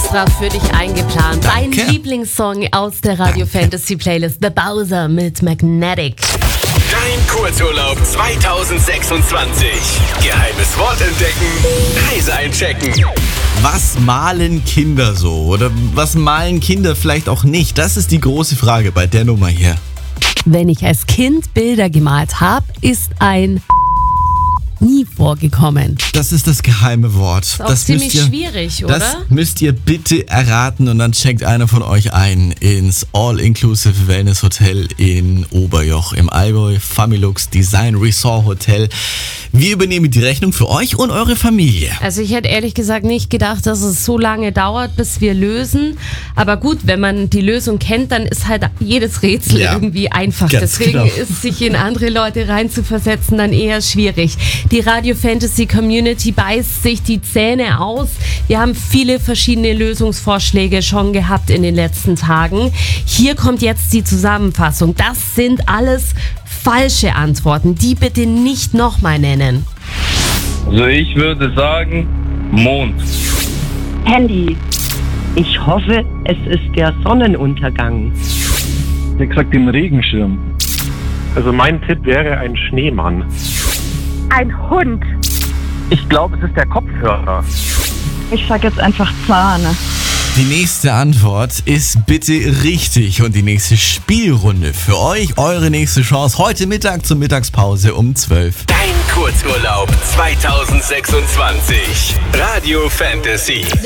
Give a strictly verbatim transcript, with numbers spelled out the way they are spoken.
extra für dich eingeplant. Dein Danke. Lieblingssong aus der Radio Fantasy Playlist, The Bowser mit Magnetic. Dein Kurzurlaub zwanzig sechsundzwanzig. Geheimes Wort entdecken, Reise einchecken. Was malen Kinder so? Oder was malen Kinder vielleicht auch nicht? Das ist die große Frage bei der Nummer hier. Wenn ich als Kind Bilder gemalt habe, ist ein nie vorgekommen. Das ist das geheime Wort. Ist auch das ziemlich müsst ihr, schwierig, oder? Das müsst ihr bitte erraten und dann checkt einer von euch ein ins All-Inclusive Wellness Hotel in Oberjoch im Allgäu, Familux Design Resort Hotel. Wir übernehmen die Rechnung für euch und eure Familie. Also ich hätte ehrlich gesagt nicht gedacht, dass es so lange dauert, bis wir lösen. Aber gut, wenn man die Lösung kennt, dann ist halt jedes Rätsel Ja, irgendwie einfach. ganz Deswegen genau. ist sich in andere Leute reinzuversetzen dann eher schwierig. Die Radio Fantasy Community beißt sich die Zähne aus. Wir haben viele verschiedene Lösungsvorschläge schon gehabt in den letzten Tagen. Hier kommt jetzt die Zusammenfassung. Das sind alles falsche Antworten. Die bitte nicht nochmal nennen. Also ich würde sagen Mond. Handy. Ich hoffe, es ist der Sonnenuntergang. Ich hätte gesagt den Regenschirm. Also mein Tipp wäre ein Schneemann. Ein Hund. Ich glaube, es ist der Kopfhörer. Ich sag jetzt einfach Zahn. Die nächste Antwort ist bitte richtig und die nächste Spielrunde für euch, eure nächste Chance heute Mittag zur Mittagspause um zwölf. Dein Kurzurlaub zwanzig sechsundzwanzig. Radio Fantasy.